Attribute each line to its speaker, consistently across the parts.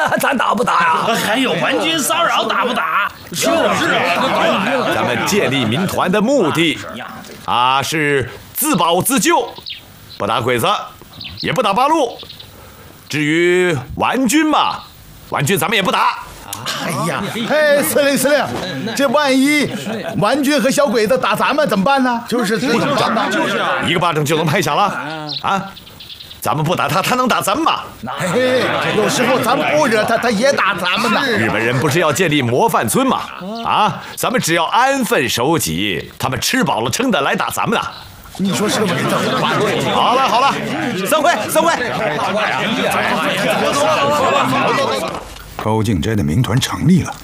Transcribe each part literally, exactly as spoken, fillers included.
Speaker 1: 了，咱打不打呀？
Speaker 2: 还有顽军骚扰，打不打？
Speaker 1: 是是，咱们建立民团的目的啊，是自保自救，不打鬼子，也不打八路。至于顽军嘛，顽军咱们也不打。
Speaker 3: 哎呀，嘿，司令司令，这万一顽军和小鬼子打咱们怎么办呢？就是是，
Speaker 1: 就是一个巴掌就能拍响了啊！咱们不打他，他能打咱们吗？
Speaker 3: 嘿嘿，有时候咱不惹他，他也打咱们呢。
Speaker 1: 日本人不是要建立模范村吗？啊，咱们只要安分守己，他们吃饱了撑的来打咱们啊！
Speaker 3: 你说是不是？
Speaker 1: 好了好了，散会散会。
Speaker 4: 高敬斋的民团成立了。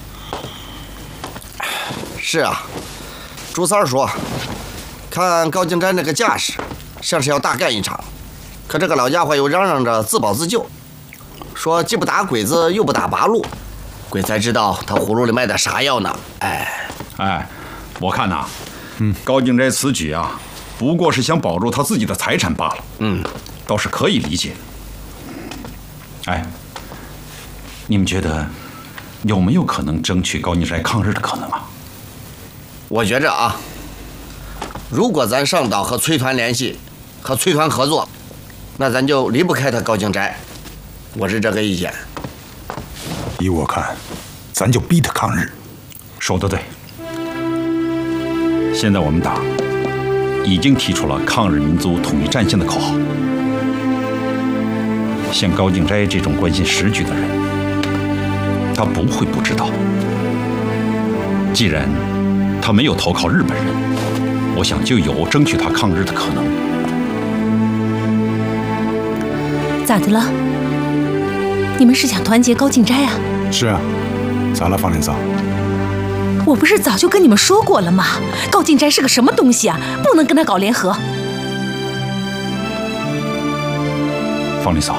Speaker 5: 是啊，朱三说，看高敬斋那个架势，像是要大干一场。可这个老家伙又嚷嚷着自保自救，说既不打鬼子又不打八路，鬼才知道他葫芦里卖的啥药呢。哎
Speaker 4: 哎，我看呐，嗯，高敬斋此举啊，不过是想保住他自己的财产罢了。
Speaker 5: 嗯，
Speaker 4: 倒是可以理解。哎，你们觉得有没有可能争取高敬斋抗日的可能啊？
Speaker 5: 我觉着啊，如果咱上岛和崔团联系，和崔团合作，那咱就离不开他高敬斋。我是这个意见。
Speaker 4: 依我看，咱就逼他抗日。说得对。现在我们党已经提出了抗日民族统一战线的口号。像高敬斋这种关心时局的人，他不会不知道。既然他没有投靠日本人，我想就有争取他抗日的可能。
Speaker 6: 咋的了？你们是想团结高敬斋啊？
Speaker 4: 是啊，咋了，方连嫂？
Speaker 6: 我不是早就跟你们说过了吗？高敬斋是个什么东西啊？不能跟他搞联合。
Speaker 4: 方连嫂，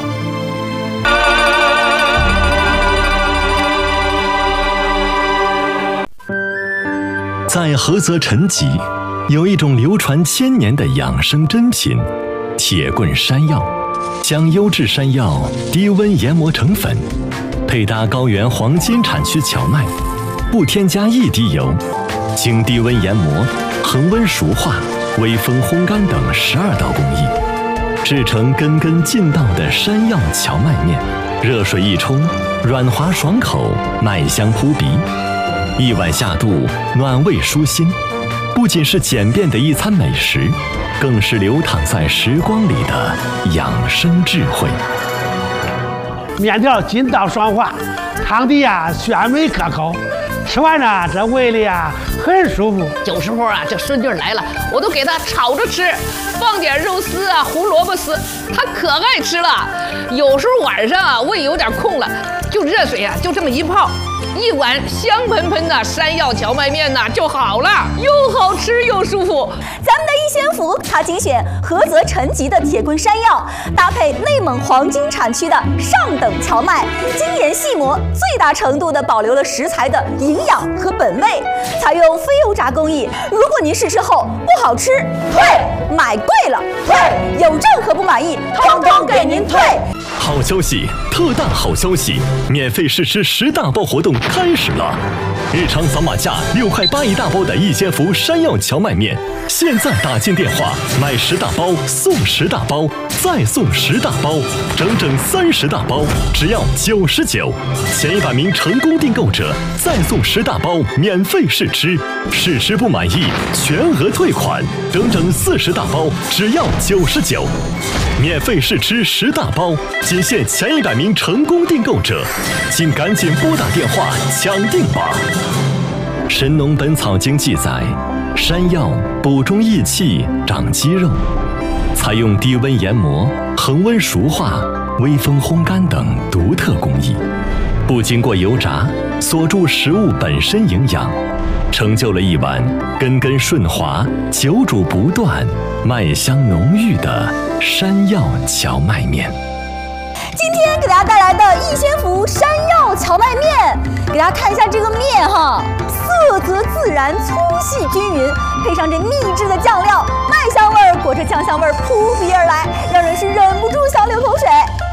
Speaker 7: 在菏泽陈集，有一种流传千年的养生珍品——铁棍山药。将优质山药低温研磨成粉，配搭高原黄金产区荞麦，不添加一滴油，经低温研磨、恒温熟化、微风烘干等十二道工艺，制成根根劲道的山药荞麦面。热水一冲，软滑爽口，麦香扑鼻，一碗下肚，暖胃舒心。不仅是简便的一餐美食，更是流淌在时光里的养生智慧。
Speaker 8: 面条筋道爽滑，汤底呀鲜美可口，吃完呢这胃里呀很舒服。
Speaker 9: 有时候啊这顺劲来了，我都给他炒着吃，放点肉丝啊、胡萝卜丝，他可爱吃了。有时候晚上啊胃有点空了，就热水啊就这么一泡，一碗香喷喷的山药荞麦面呐就好了，又好吃又舒服。
Speaker 10: 咱们的一仙福，它精选菏泽陈集的铁棍山药，搭配内蒙黄金产区的上等荞麦，精研细磨，最大程度的保留了食材的营养和本味，采用非油炸工艺。如果您试吃后不好吃，退；买贵了退；有任何不满意，通通给您退。
Speaker 7: 好消息，特大好消息！免费试吃十大包活动开始了！日常扫码价六块八一大包的一仙福山药荞麦面，现在打进电话买十大包送十大包，再送十大包，整整三十大包，只要九十九。前一百名成功订购者再送十大包免费试吃，试吃不满意全额退款，整整四十大包，只要九十九。免费试吃十大包，仅限前一百名成功订购者，请赶紧拨打电话抢订吧。《神农本草经》记载，山药补中益气、长肌肉，采用低温研磨、恒温熟化、微风烘干等独特工艺，不经过油炸，锁住食物本身营养，成就了一碗根根顺滑、久煮不断、麦香浓郁的山药荞麦面。
Speaker 10: 今天给大家带来的一仙福山药荞麦面，给大家看一下这个面哈，色泽自然，粗细均匀，配上这秘制的酱料，麦香味儿裹着酱香味儿扑鼻而来，让人是忍不住想流口水。